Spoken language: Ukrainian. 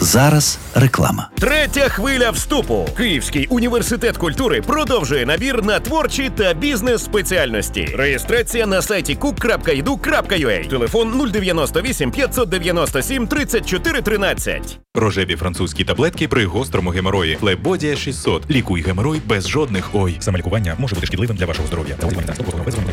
Зараз реклама. Третя хвиля вступу. Київський університет культури продовжує набір на творчі та бізнес-спеціальності. Реєстрація на сайті cook.edu.ua. Телефон 098 597 34 13. Рожеві французькі таблетки при гострому геморої. Флебодія 600. Лікуй геморой без жодних ой. Саме лікування може бути шкідливим для вашого здоров'я.